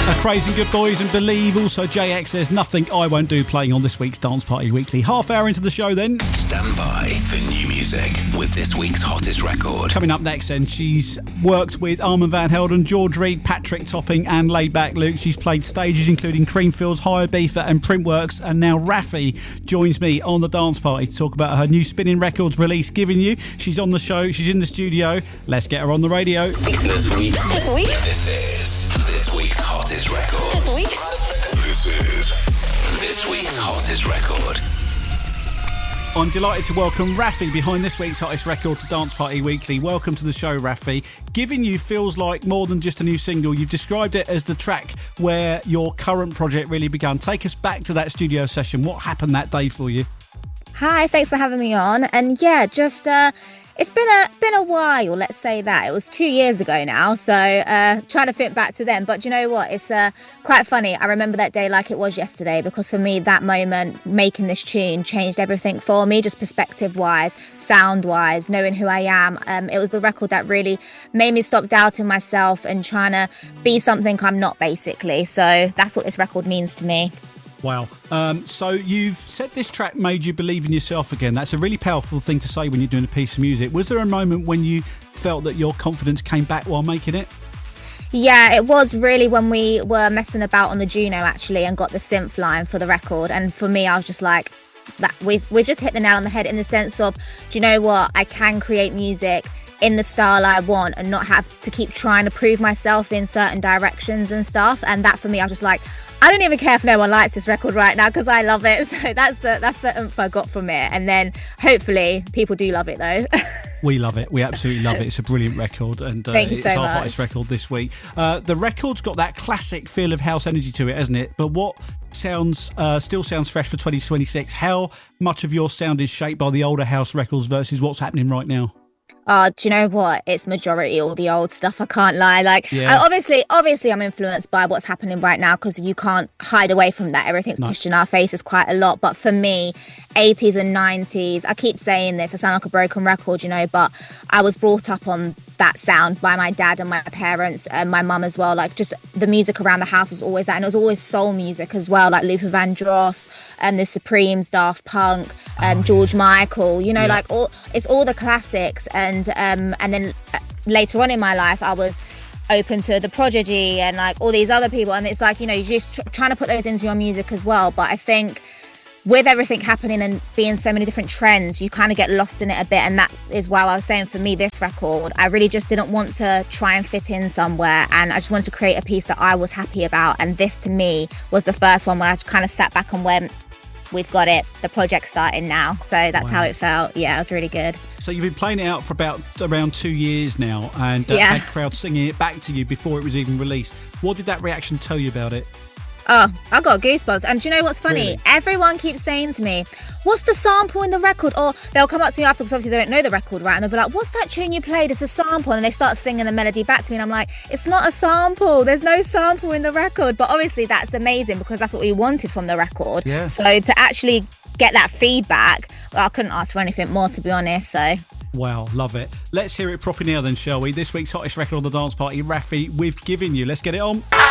Praising Good Boys and Believe. Also JX, There's Nothing I Won't Do, playing on this week's Dance Party Weekly. Half hour into the show then. Stand by for new music with this week's hottest record. Coming up next then, she's worked with Armand Van Helden, George Reed, Patrick Topping and Laidback Luke. She's played stages including Creamfields, Hired Beaver and Printworks, and now Raffi joins me on the Dance Party to talk about her new Spinning Records release, Giving You. She's on the show, she's in the studio. Let's get her on the radio. This week's hottest record. This week's hottest record. I'm delighted to welcome Raffi behind this week's hottest record to Dance Party Weekly. Welcome to the show, Raffi. Giving You feels like more than just a new single. You've described it as the track where your current project really began. Take us back to that studio session. What happened that day for you? Hi, thanks for having me on. And yeah, just it's been a while, let's say that. It was 2 years ago now, so trying to think back to then. But you know what? It's quite funny. I remember that day like it was yesterday, because for me, that moment, making this tune, changed everything for me, just perspective-wise, sound-wise, knowing who I am. It was the record that really made me stop doubting myself and trying to be something I'm not, basically. So that's what this record means to me. Wow. So you've said this track made you believe in yourself again. That's a really powerful thing to say when you're doing a piece of music. Was there a moment when you felt that your confidence came back while making it? Yeah, it was really when we were messing about on the Juno, actually, and got the synth line for the record. And for me, I was just like, that we've just hit the nail on the head, in the sense of, do you know what? I can create music in the style I want and not have to keep trying to prove myself in certain directions and stuff. And that, for me, I was just like, I don't even care if no one likes this record right now, because I love it. So that's the oomph I got from it. And then hopefully people do love it though. We love it. We absolutely love it. It's a brilliant record, and Thank you so it's our much. hottest record this week. The record's got that classic feel of house energy to it, hasn't it? But what sounds still sounds fresh for 2026? How much of your sound is shaped by the older house records versus what's happening right now? Do you know what? It's majority all the old stuff. I can't lie. Like, yeah. Obviously, I'm influenced by what's happening right now, because you can't hide away from that. Everything's pushed in our faces quite a lot. But for me, 80s and 90s, I keep saying this, I sound like a broken record, you know, but I was brought up on that sound by my dad and my parents and my mum as well. Like, just the music around the house was always that, and it was always soul music as well, like Luther Vandross and the Supremes, Daft Punk, George Michael, you know, like it's all the classics. And then later on in my life, I was open to The Prodigy and like all these other people, and it's like, you know, you're just trying to put those into your music as well. But I think with everything happening and being so many different trends, you kind of get lost in it a bit. And that is why I was saying, for me, this record, I really just didn't want to try and fit in somewhere, and I just wanted to create a piece that I was happy about. And this, to me, was the first one where I kind of sat back and went, we've got it, the project's starting now. So that's how it felt. Yeah, it was really good. So you've been playing it out for around 2 years now, and had crowds singing it back to you before it was even released. What did that reaction tell you about it? Oh, I got goosebumps. And do you know what's funny? Really? Everyone keeps saying to me, what's the sample in the record? Or they'll come up to me after, because obviously they don't know the record, right? And they'll be like, what's that tune you played? It's a sample. And they start singing the melody back to me, and I'm like, it's not a sample. There's no sample in the record. But obviously that's amazing, because that's what we wanted from the record. Yeah. So to actually get that feedback, well, I couldn't ask for anything more, to be honest. So wow, love it. Let's hear it properly now then, shall we? This week's hottest record on the Dance Party, Raffi with Giving You. Let's get it on.